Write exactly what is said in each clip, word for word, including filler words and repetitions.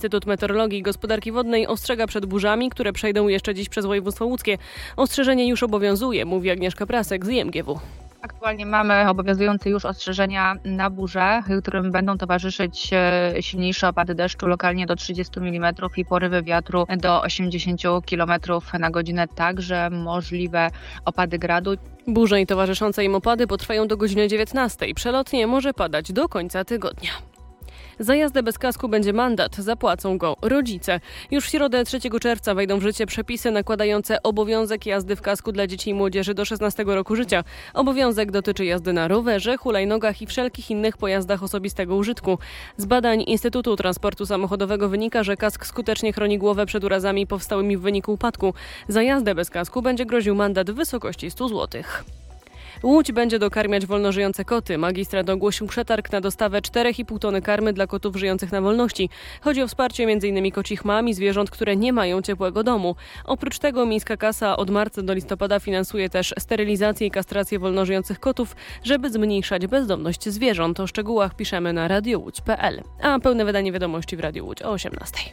Instytut Meteorologii i Gospodarki Wodnej ostrzega przed burzami, które przejdą jeszcze dziś przez województwo łódzkie. Ostrzeżenie już obowiązuje, mówi Agnieszka Prasek z I M G W. Aktualnie mamy obowiązujące już ostrzeżenia na burze, którym będą towarzyszyć silniejsze opady deszczu, lokalnie do trzydziestu milimetrów i porywy wiatru do osiemdziesięciu kilometrów na godzinę, także możliwe opady gradu. Burze i towarzyszące im opady potrwają do godziny dziewiętnastej. Przelotnie może padać do końca tygodnia. Za jazdę bez kasku będzie mandat, zapłacą go rodzice. Już w środę trzeciego czerwca wejdą w życie przepisy nakładające obowiązek jazdy w kasku dla dzieci i młodzieży do szesnastego roku życia. Obowiązek dotyczy jazdy na rowerze, hulajnogach i wszelkich innych pojazdach osobistego użytku. Z badań Instytutu Transportu Samochodowego wynika, że kask skutecznie chroni głowę przed urazami powstałymi w wyniku upadku. Za jazdę bez kasku będzie groził mandat w wysokości stu złotych. Łódź będzie dokarmiać wolno żyjące koty. Magistrat ogłosił przetarg na dostawę cztery i pół tony karmy dla kotów żyjących na wolności. Chodzi o wsparcie m.in. kocich mam i zwierząt, które nie mają ciepłego domu. Oprócz tego Miejska Kasa od marca do listopada finansuje też sterylizację i kastrację wolno żyjących kotów, żeby zmniejszać bezdomność zwierząt. O szczegółach piszemy na radio łódź kropka p l. A pełne wydanie wiadomości w Radiu Łódź o osiemnastej.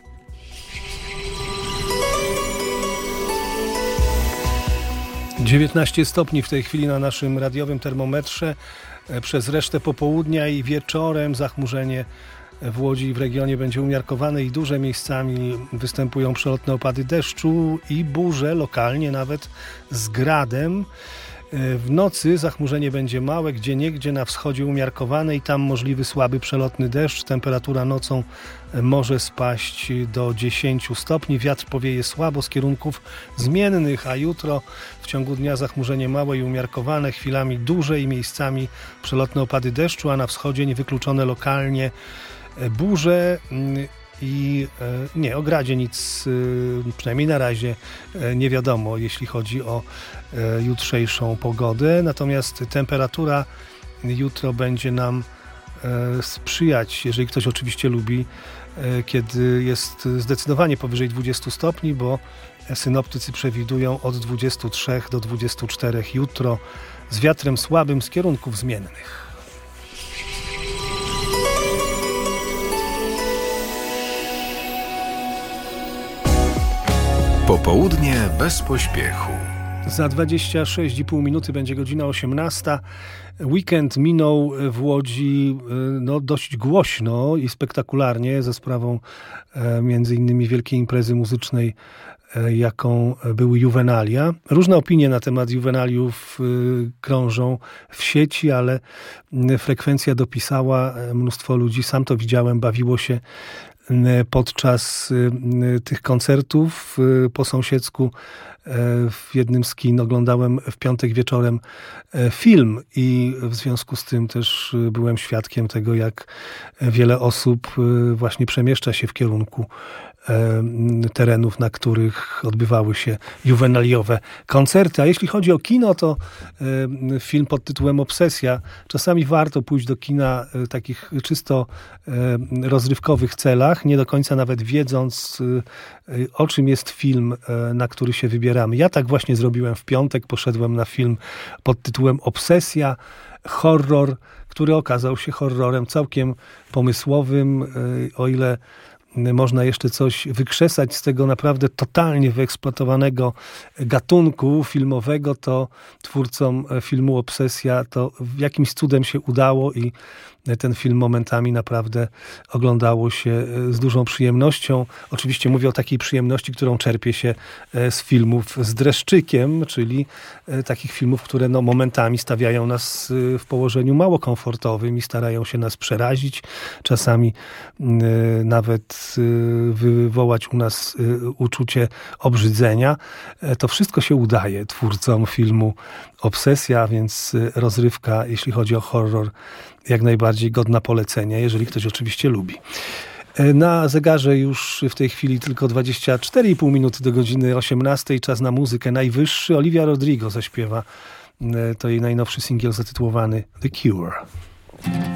dziewiętnaście stopni w tej chwili na naszym radiowym termometrze. Przez resztę popołudnia i wieczorem zachmurzenie w Łodzi i w regionie będzie umiarkowane i duże, miejscami występują przelotne opady deszczu i burze, lokalnie nawet z gradem. W nocy zachmurzenie będzie małe, gdzieniegdzie na wschodzie umiarkowane i tam możliwy słaby przelotny deszcz. Temperatura nocą może spaść do dziesięciu stopni. Wiatr powieje słabo z kierunków zmiennych, a jutro w ciągu dnia zachmurzenie małe i umiarkowane, chwilami duże i miejscami przelotne opady deszczu, a na wschodzie niewykluczone lokalnie burze. I nie, o gradzie nic, przynajmniej na razie, nie wiadomo, jeśli chodzi o jutrzejszą pogodę. Natomiast temperatura jutro będzie nam sprzyjać, jeżeli ktoś oczywiście lubi, kiedy jest zdecydowanie powyżej dwudziestu stopni, bo synoptycy przewidują od dwudziestu trzech do dwudziestu czterech jutro z wiatrem słabym z kierunków zmiennych. Popołudnie bez pośpiechu. Za dwadzieścia sześć i pół minuty będzie godzina osiemnasta. Weekend minął w Łodzi no, dość głośno i spektakularnie ze sprawą e, między innymi wielkiej imprezy muzycznej, e, jaką były Juvenalia. Różne opinie na temat Juvenaliów e, krążą w sieci, ale frekwencja dopisała, mnóstwo ludzi, sam to widziałem, bawiło się podczas tych koncertów. Po sąsiedzku w jednym z kin oglądałem w piątek wieczorem film i w związku z tym też byłem świadkiem tego, jak wiele osób właśnie przemieszcza się w kierunku terenów, na których odbywały się juwenaliowe koncerty. A jeśli chodzi o kino, to film pod tytułem Obsesja. Czasami warto pójść do kina w takich czysto rozrywkowych celach, nie do końca nawet wiedząc, o czym jest film, na który się wybieramy. Ja tak właśnie zrobiłem w piątek. Poszedłem na film pod tytułem Obsesja. Horror, który okazał się horrorem całkiem pomysłowym, o ile można jeszcze coś wykrzesać z tego naprawdę totalnie wyeksploatowanego gatunku filmowego, to twórcom filmu Obsesja to jakimś cudem się udało i ten film momentami naprawdę oglądało się z dużą przyjemnością. Oczywiście mówię o takiej przyjemności, którą czerpie się z filmów z dreszczykiem, czyli takich filmów, które no momentami stawiają nas w położeniu mało komfortowym i starają się nas przerazić. Czasami nawet wywołać u nas uczucie obrzydzenia. To wszystko się udaje twórcom filmu Obsesja, więc rozrywka, jeśli chodzi o horror, jak najbardziej godna polecenia, jeżeli ktoś oczywiście lubi. Na zegarze już w tej chwili tylko dwadzieścia cztery i pół minuty do godziny osiemnastej. Czas na muzykę najwyższy. Olivia Rodrigo zaśpiewa. To jej najnowszy singiel zatytułowany The Cure.